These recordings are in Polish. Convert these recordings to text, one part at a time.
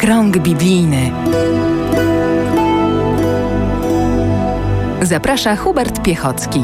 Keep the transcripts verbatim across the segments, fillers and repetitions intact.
Krąg biblijny. Zaprasza Hubert Piechocki.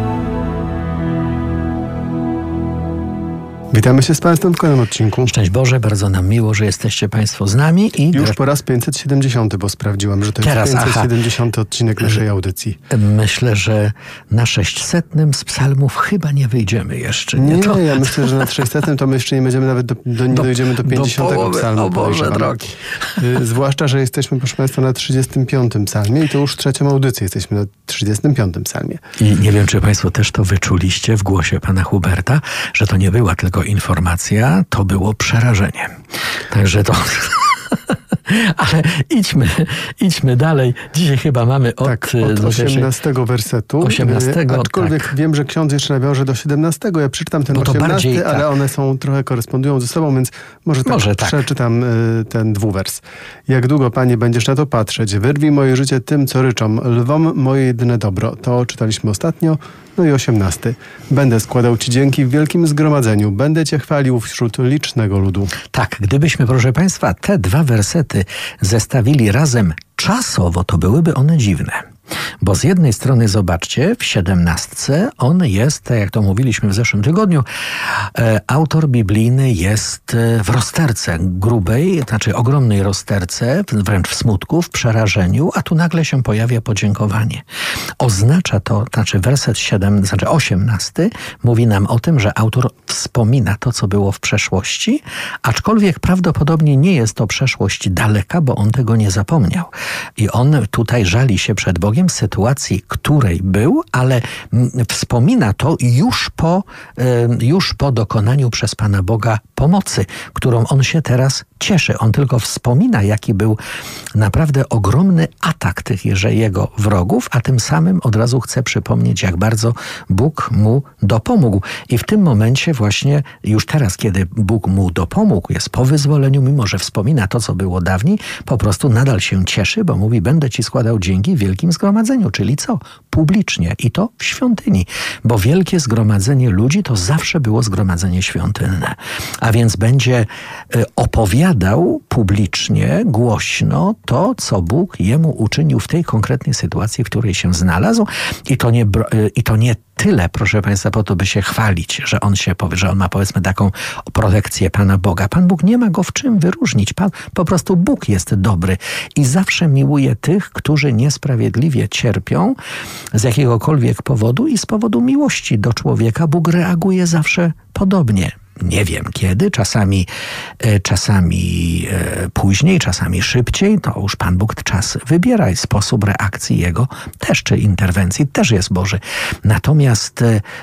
Witamy się z Państwem w kolejnym odcinku. Szczęść Boże, bardzo nam miło, że jesteście Państwo z nami. I już po raz pięćset siedemdziesiąty, bo sprawdziłam, że to Teraz, jest pięćset siedemdziesiąty odcinek naszej audycji. Myślę, że na sześćsetnym z psalmów chyba nie wyjdziemy jeszcze. Nie, nie to... ja myślę, że na trzysetnym to my jeszcze nie będziemy nawet do, do, nie do, dojdziemy do pięćdziesiątego do połowy, psalmu. O Boże drogi. Zwłaszcza, że jesteśmy, proszę Państwa, na trzydziestym piątym psalmie i to już trzecią audycję. Jesteśmy na trzydziestym piątym psalmie. I nie wiem, czy Państwo też to wyczuliście w głosie pana Huberta, że to nie była tylko informacja, to było przerażenie. Także to... Ale idźmy, idźmy dalej. Dzisiaj chyba mamy od... Tak, od osiemnastego wersetu. osiemnastego, Aczkolwiek tak. wiem, że ksiądz jeszcze nawiąże do siedemnastego. Ja przeczytam ten osiemnasty, bardziej, ale tak. One są trochę korespondują ze sobą, więc może tak może przeczytam tak. ten dwuwers. Jak długo, Panie, będziesz na to patrzeć? Wyrwij moje życie tym, co ryczą. Lwom moje jedyne dobro. To czytaliśmy ostatnio. No i osiemnasty. Będę składał Ci dzięki w wielkim zgromadzeniu. Będę Cię chwalił wśród licznego ludu. Tak, gdybyśmy, proszę Państwa, te dwa wersety zestawili razem czasowo, to byłyby one dziwne. Bo z jednej strony, zobaczcie, w siedemnastce on jest, tak jak to mówiliśmy w zeszłym tygodniu, e, autor biblijny jest w rozterce grubej, znaczy ogromnej rozterce, wręcz w smutku, w przerażeniu, a tu nagle się pojawia podziękowanie. Oznacza to, znaczy werset siedem, znaczy osiemnasty mówi nam o tym, że autor wspomina to, co było w przeszłości, aczkolwiek prawdopodobnie nie jest to przeszłość daleka, bo on tego nie zapomniał. I on tutaj żali się przed Bogiem, w sytuacji, której był, ale wspomina to już po, już po dokonaniu przez Pana Boga pomocy, którą on się teraz cieszy. On tylko wspomina, jaki był naprawdę ogromny atak tych jego wrogów, a tym samym od razu chce przypomnieć, jak bardzo Bóg mu dopomógł. I w tym momencie właśnie, już teraz, kiedy Bóg mu dopomógł, jest po wyzwoleniu, mimo że wspomina to, co było dawniej, po prostu nadal się cieszy, bo mówi, będę Ci składał dzięki w wielkim zgromadzeniu, czyli co? Publicznie i to w świątyni, bo wielkie zgromadzenie ludzi to zawsze było zgromadzenie świątynne, a więc będzie opowiadał publicznie, głośno to, co Bóg jemu uczynił w tej konkretnej sytuacji, w której się znalazł i to nie, i to nie tyle, proszę Państwa, po to, by się chwalić, że on się powie, że on ma, powiedzmy, taką protekcję Pana Boga. Pan Bóg nie ma go w czym wyróżnić. Pan, po prostu Bóg jest dobry i zawsze miłuje tych, którzy niesprawiedliwie cierpią z jakiegokolwiek powodu i z powodu miłości do człowieka Bóg reaguje zawsze podobnie. Nie wiem kiedy, czasami, czasami później, czasami szybciej, to już Pan Bóg czas wybiera i sposób reakcji Jego też, czy interwencji też jest Boży. Natomiast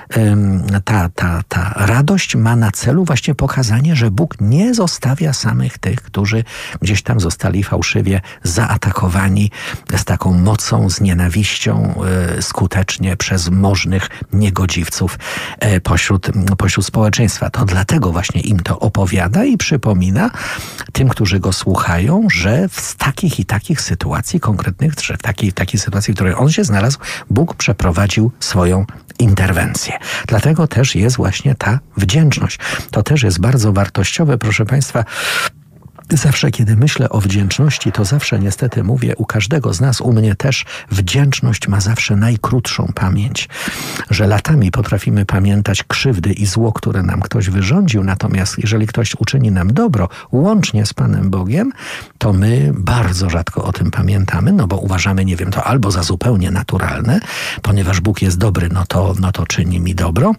ta, ta, ta radość ma na celu właśnie pokazanie, że Bóg nie zostawia samych tych, którzy gdzieś tam zostali fałszywie zaatakowani z taką mocą, z nienawiścią skutecznie przez możnych niegodziwców pośród, pośród społeczeństwa. To dla Dlatego właśnie im to opowiada i przypomina tym, którzy go słuchają, że w takich i takich sytuacji konkretnych, że w takiej, w takiej sytuacji, w której on się znalazł, Bóg przeprowadził swoją interwencję. Dlatego też jest właśnie ta wdzięczność. To też jest bardzo wartościowe, proszę Państwa. Zawsze, kiedy myślę o wdzięczności, to zawsze niestety mówię u każdego z nas, u mnie też, wdzięczność ma zawsze najkrótszą pamięć. Że latami potrafimy pamiętać krzywdy i zło, które nam ktoś wyrządził, natomiast jeżeli ktoś uczyni nam dobro, łącznie z Panem Bogiem, to my bardzo rzadko o tym pamiętamy, no bo uważamy, nie wiem, to albo za zupełnie naturalne, ponieważ Bóg jest dobry, no to, no to czyni mi dobro.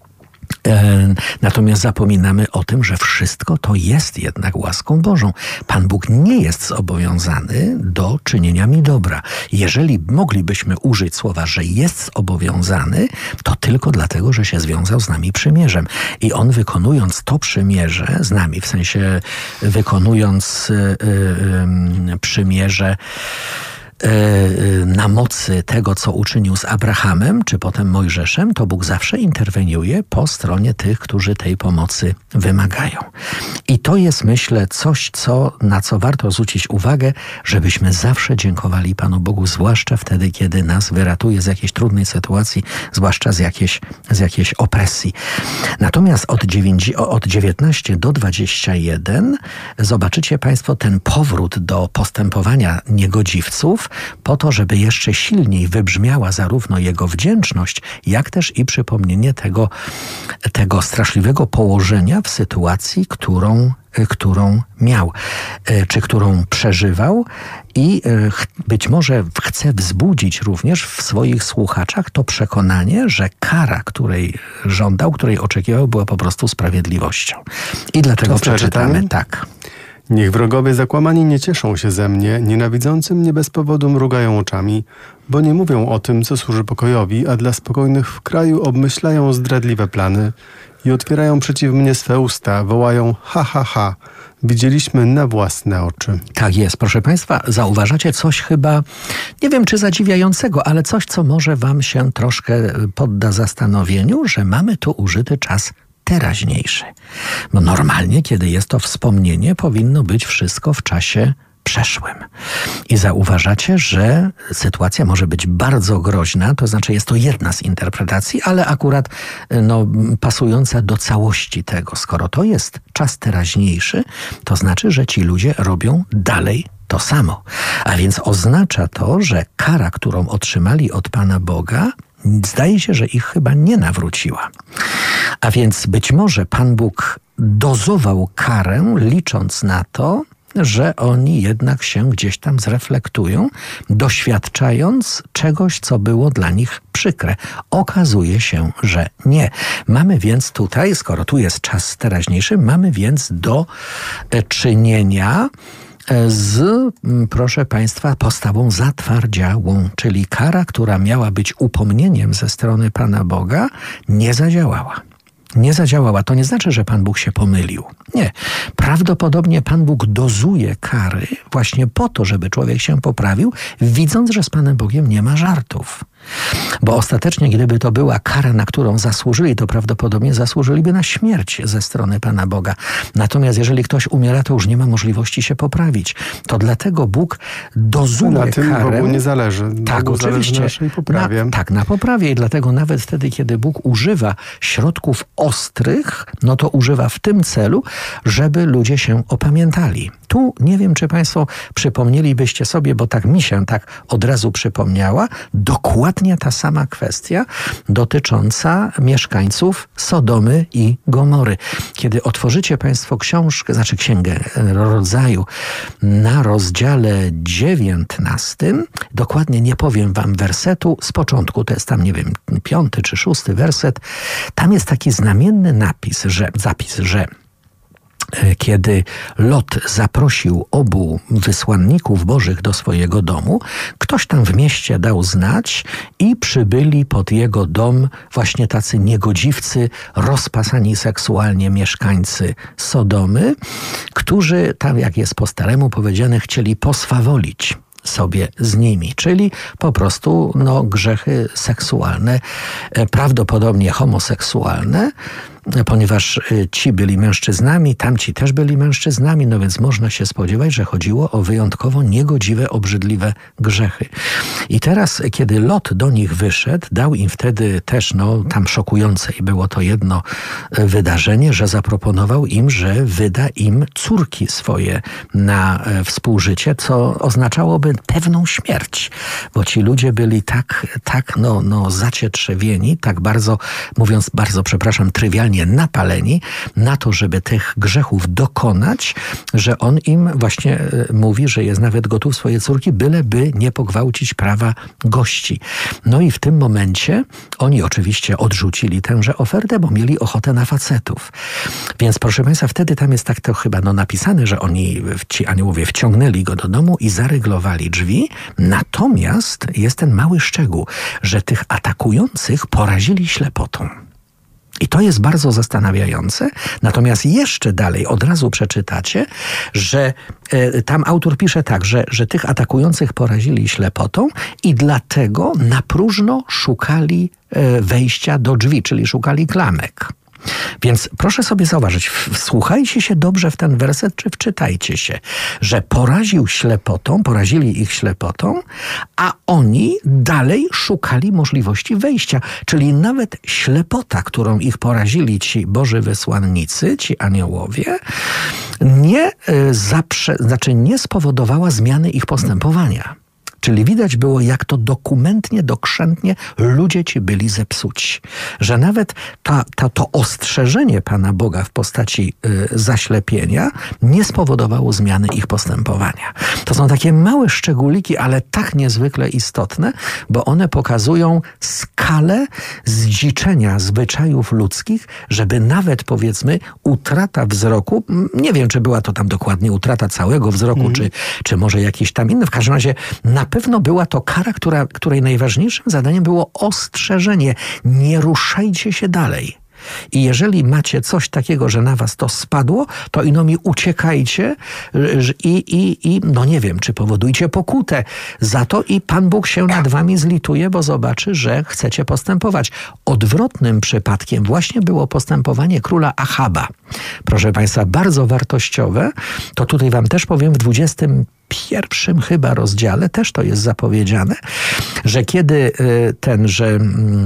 Natomiast zapominamy o tym, że wszystko to jest jednak łaską Bożą. Pan Bóg nie jest zobowiązany do czynienia mi dobra. Jeżeli moglibyśmy użyć słowa, że jest zobowiązany, to tylko dlatego, że się związał z nami przymierzem. I On, wykonując to przymierze z nami, w sensie wykonując yy, yy, przymierze na mocy tego, co uczynił z Abrahamem, czy potem Mojżeszem, to Bóg zawsze interweniuje po stronie tych, którzy tej pomocy wymagają. I to jest, myślę, coś, co, na co warto zwrócić uwagę, żebyśmy zawsze dziękowali Panu Bogu, zwłaszcza wtedy, kiedy nas wyratuje z jakiejś trudnej sytuacji, zwłaszcza z jakiejś, z jakiejś opresji. Natomiast od, od dziewiętnaście do dwudziestu jeden zobaczycie Państwo ten powrót do postępowania niegodziwców po to, żeby jeszcze silniej wybrzmiała zarówno jego wdzięczność, jak też i przypomnienie tego, tego straszliwego położenia w sytuacji, którą, którą miał, czy którą przeżywał i być może chce wzbudzić również w swoich słuchaczach to przekonanie, że kara, której żądał, której oczekiwał, była po prostu sprawiedliwością. I dlatego przeczytamy tak. Niech wrogowie zakłamani nie cieszą się ze mnie, nienawidzący mnie bez powodu mrugają oczami, bo nie mówią o tym, co służy pokojowi, a dla spokojnych w kraju obmyślają zdradliwe plany i otwierają przeciw mnie swe usta, wołają ha, ha, ha. Widzieliśmy na własne oczy. Tak jest, proszę Państwa, zauważacie coś chyba, nie wiem czy zadziwiającego, ale coś, co może Wam się troszkę podda zastanowieniu, że mamy tu użyty czas teraźniejszy. Bo normalnie, kiedy jest to wspomnienie, powinno być wszystko w czasie przeszłym. I zauważacie, że sytuacja może być bardzo groźna, to znaczy jest to jedna z interpretacji, ale akurat no, pasująca do całości tego. Skoro to jest czas teraźniejszy, to znaczy, że ci ludzie robią dalej to samo. A więc oznacza to, że kara, którą otrzymali od Pana Boga, zdaje się, że ich chyba nie nawróciła. A więc być może Pan Bóg dozował karę, licząc na to, że oni jednak się gdzieś tam zreflektują, doświadczając czegoś, co było dla nich przykre. Okazuje się, że nie. Mamy więc tutaj, skoro tu jest czas teraźniejszy, mamy więc do czynienia z, proszę Państwa, postawą zatwardziałą, czyli kara, która miała być upomnieniem ze strony Pana Boga, nie zadziałała. Nie zadziałała. To nie znaczy, że Pan Bóg się pomylił. Nie. Prawdopodobnie Pan Bóg dozuje kary właśnie po to, żeby człowiek się poprawił, widząc, że z Panem Bogiem nie ma żartów. Bo ostatecznie, gdyby to była kara, na którą zasłużyli, to prawdopodobnie zasłużyliby na śmierć ze strony Pana Boga. Natomiast jeżeli ktoś umiera, to już nie ma możliwości się poprawić. To dlatego Bóg dozuje na tym karę. Bogu nie zależy. Tak, Bogu oczywiście. Zależy na naszej poprawie. Na, tak, na poprawie i dlatego nawet wtedy, kiedy Bóg używa środków ostrych, no to używa w tym celu, żeby ludzie się opamiętali. Tu nie wiem, czy Państwo przypomnielibyście sobie, bo tak mi się tak od razu przypomniała, dokładnie ta sama kwestia dotycząca mieszkańców Sodomy i Gomory. Kiedy otworzycie Państwo książkę, znaczy Księgę Rodzaju na rozdziale dziewiętnastym, dokładnie nie powiem Wam wersetu, z początku, to jest tam, nie wiem, piąty czy szósty werset, tam jest taki znamienny napis, że, zapis, że kiedy Lot zaprosił obu wysłanników bożych do swojego domu, ktoś tam w mieście dał znać i przybyli pod jego dom właśnie tacy niegodziwcy, rozpasani seksualnie mieszkańcy Sodomy, którzy tam, jak jest po staremu powiedziane, chcieli poswawolić sobie z nimi, czyli po prostu no, grzechy seksualne, prawdopodobnie homoseksualne, ponieważ ci byli mężczyznami, tamci też byli mężczyznami, no więc można się spodziewać, że chodziło o wyjątkowo niegodziwe, obrzydliwe grzechy. I teraz, kiedy Lot do nich wyszedł, dał im wtedy też, no tam szokujące i było to jedno wydarzenie, że zaproponował im, że wyda im córki swoje na współżycie, co oznaczałoby pewną śmierć, bo ci ludzie byli tak, tak no, no zacietrzewieni, tak bardzo, mówiąc bardzo, przepraszam, trywialnie napaleni na to, żeby tych grzechów dokonać, że on im właśnie mówi, że jest nawet gotów swoje córki, byleby nie pogwałcić prawa gości. No i w tym momencie oni oczywiście odrzucili tęże ofertę, bo mieli ochotę na facetów. Więc proszę Państwa, wtedy tam jest tak to chyba no, napisane, że oni, ci aniołowie, wciągnęli go do domu i zaryglowali drzwi. Natomiast jest ten mały szczegół, że tych atakujących porazili ślepotą. I to jest bardzo zastanawiające. Natomiast jeszcze dalej od razu przeczytacie, że e, tam autor pisze tak, że, że tych atakujących porazili ślepotą i dlatego na próżno szukali e, wejścia do drzwi, czyli szukali klamek. Więc proszę sobie zauważyć, wsłuchajcie się dobrze w ten werset, czy wczytajcie się, że poraził ślepotą, porazili ich ślepotą, a oni dalej szukali możliwości wejścia. Czyli nawet ślepota, którą ich porazili ci Boży wysłannicy, ci aniołowie, nie, zaprze, znaczy nie spowodowała zmiany ich postępowania. Czyli widać było, jak to dokumentnie, dokrzętnie ludzie ci byli zepsuci. Że nawet ta, ta, to ostrzeżenie Pana Boga w postaci y, zaślepienia nie spowodowało zmiany ich postępowania. To są takie małe szczególiki, ale tak niezwykle istotne, bo one pokazują skalę zdziczenia zwyczajów ludzkich, żeby nawet, powiedzmy, utrata wzroku, nie wiem, czy była to tam dokładnie utrata całego wzroku, mm. czy, czy może jakiś tam inny, w każdym razie na pewno była to kara, która, której najważniejszym zadaniem było ostrzeżenie. Nie ruszajcie się dalej. I jeżeli macie coś takiego, że na was to spadło, to ino mi uciekajcie i, i, i no nie wiem, czy powodujcie pokutę za to i Pan Bóg się nad wami zlituje, bo zobaczy, że chcecie postępować. Odwrotnym przypadkiem właśnie było postępowanie króla Achaba. Proszę Państwa, bardzo wartościowe. To tutaj wam też powiem w dwudziestym pierwszym chyba rozdziale, też to jest zapowiedziane, że kiedy tenże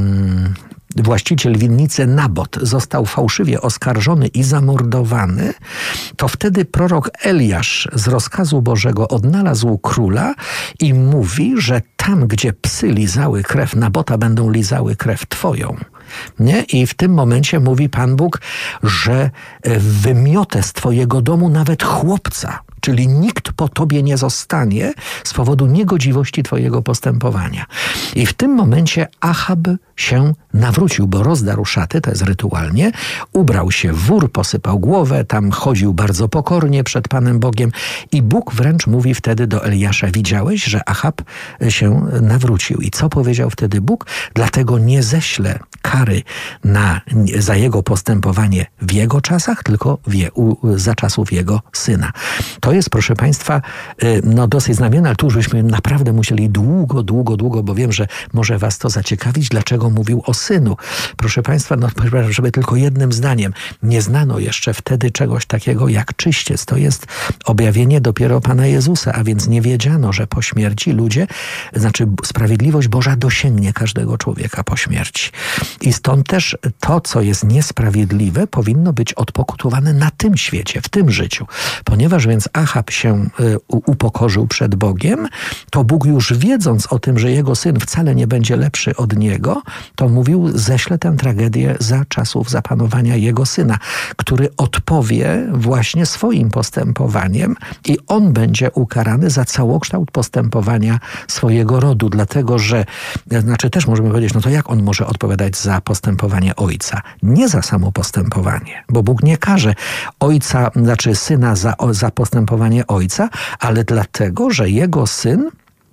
właściciel winnicy Nabot został fałszywie oskarżony i zamordowany, to wtedy prorok Eliasz z rozkazu Bożego odnalazł króla i mówi, że tam, gdzie psy lizały krew Nabota, będą lizały krew twoją. Nie? I w tym momencie mówi Pan Bóg, że wymiotę z twojego domu nawet chłopca, czyli nikt po tobie nie zostanie z powodu niegodziwości twojego postępowania. I w tym momencie Achab się nawrócił, bo rozdarł szaty, to jest rytualnie, ubrał się w wór, posypał głowę, tam chodził bardzo pokornie przed Panem Bogiem i Bóg wręcz mówi wtedy do Eliasza, widziałeś, że Achab się nawrócił. I co powiedział wtedy Bóg? Dlatego nie ześlę kary na, za jego postępowanie w jego czasach, tylko w je, u, za czasów jego syna. To jest, proszę Państwa, no dosyć znamienne, ale tu już byśmy naprawdę musieli długo, długo, długo, bo wiem, że może was to zaciekawić, dlaczego mówił o synu. Proszę Państwa, no żeby tylko jednym zdaniem, nie znano jeszcze wtedy czegoś takiego jak czyściec. To jest objawienie dopiero Pana Jezusa, a więc nie wiedziano, że po śmierci ludzie, znaczy sprawiedliwość Boża dosięgnie każdego człowieka po śmierci. I stąd też to, co jest niesprawiedliwe, powinno być odpokutowane na tym świecie, w tym życiu. Ponieważ więc Achab się y, upokorzył przed Bogiem, to Bóg już wiedząc o tym, że jego syn wcale nie będzie lepszy od niego, to mówił, ześlę tę tragedię za czasów zapanowania jego syna, który odpowie właśnie swoim postępowaniem i on będzie ukarany za całokształt postępowania swojego rodu, dlatego że, znaczy też możemy powiedzieć, no to jak on może odpowiadać za postępowanie ojca? Nie za samo postępowanie, bo Bóg nie karze ojca, znaczy syna za, za postępowanie ojca, ale dlatego, że jego syn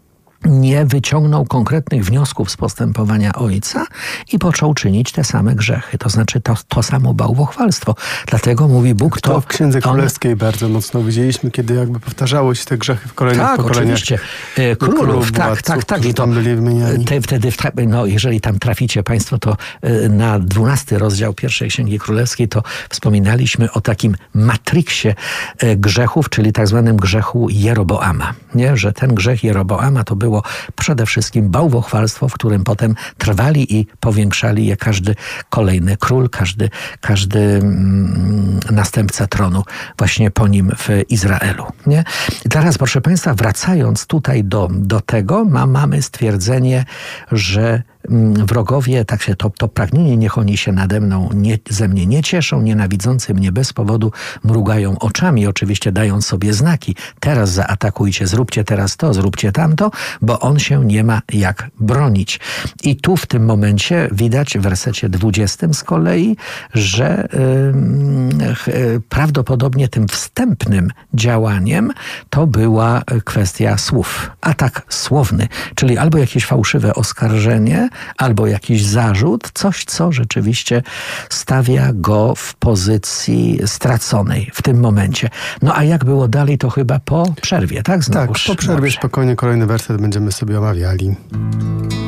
nie wyciągnął konkretnych wniosków z postępowania ojca i począł czynić te same grzechy. To znaczy to, to samo bałwochwalstwo. Dlatego mówi Bóg... To, to w Księdze Królewskiej on... bardzo mocno widzieliśmy, kiedy jakby powtarzało się te grzechy w kolejnych tak, pokoleniach. Oczywiście. Królów, królów tak, władców, tak, tak. I to, tam byli wymieniani. Te, wtedy, no, jeżeli tam traficie Państwo, to na dwunasty rozdział pierwszej Księgi Królewskiej to wspominaliśmy o takim matriksie grzechów, czyli tak zwanym grzechu Jeroboama. Nie? Że ten grzech Jeroboama to było przede wszystkim bałwochwalstwo, w którym potem trwali i powiększali je każdy kolejny król, każdy, każdy mm, następca tronu właśnie po nim w Izraelu. Nie? I teraz, proszę Państwa, wracając tutaj do, do tego, ma, mamy stwierdzenie, że wrogowie, tak się to, to pragnienie, niech oni się nade mną nie, ze mnie nie cieszą, nienawidzący mnie bez powodu mrugają oczami, oczywiście dając sobie znaki. Teraz zaatakujcie, zróbcie teraz to, zróbcie tamto, bo on się nie ma jak bronić. I tu w tym momencie widać w wersecie dwudziestym z kolei, że yy, yy, prawdopodobnie tym wstępnym działaniem to była kwestia słów. Atak słowny, czyli albo jakieś fałszywe oskarżenie, albo jakiś zarzut, coś, co rzeczywiście stawia go w pozycji straconej w tym momencie. No a jak było dalej, to chyba po przerwie, tak? Znowuż. Tak, po przerwie spokojnie kolejny werset będziemy sobie omawiali.